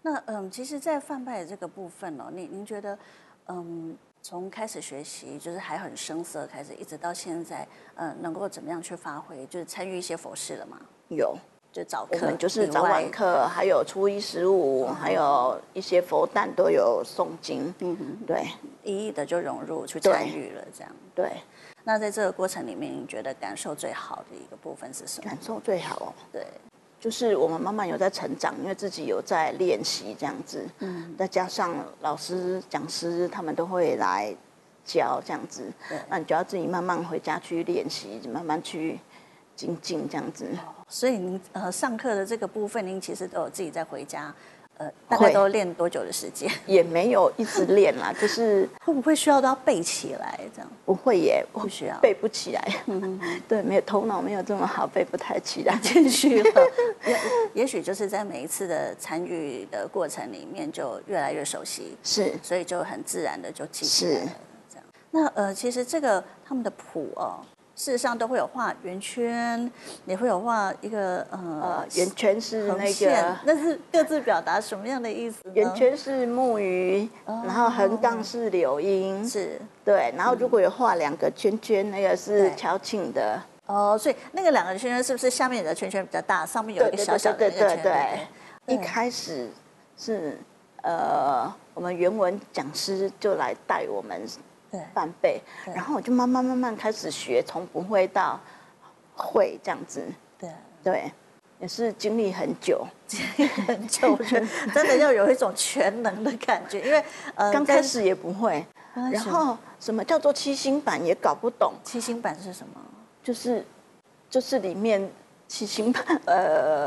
那其实，在范派的这个部分哦，您觉得，从开始学习就是还很生涩开始，一直到现在，能够怎么样去发挥？就是参与一些佛事了吗？ 有， 就早我课们就是早晚课，还有初一十五，还有一些佛诞都有诵经。对， 一一的就融入去参与了，这样。 对。 那在这个过程里面，你觉得感受最好的一个部分是什么？ 感受最好哦。 对。 就是我们慢慢有在成长，因为自己有在练习这样子，再加上老师、讲师他们都会来教这样子，那你就要自己慢慢回家去练习，慢慢去精进这样子。 所以您上课的这个部分，您其实都有自己在回家，大概都练多久的时间？ 也没有一直练啦，就是会不会需要都要背起来这样？ 不会耶， 不需要， 背不起来。对，没有头脑没有这么好，背不太起来。 谦虚了。也许就是在每一次的参与的过程里面，就越来越熟悉， 是， 所以就很自然的就记起来了。这样。那其实这个他们的谱哦。事实上都会有画圆圈，也会有画一个圆圈是那个， 那是各自表达什么样的意思呢？ 圆圈是木鱼，然后横杠是柳荫， 是对，然后如果有画两个圈圈，那个是敲磬的。 哦，所以那个两个圈圈是不是下面的圈圈比较大，上面有一个小小的那个圈？ 对，一开始是我们原文讲师就来带我们。半背，然后我就慢慢开始学，从不会到会这样子。对，也是经历很久， 我觉得真的要有一种全能的感觉，因为刚开始也不会，然后什么叫做七星板也搞不懂。 七星板是什么？ 就是里面七星板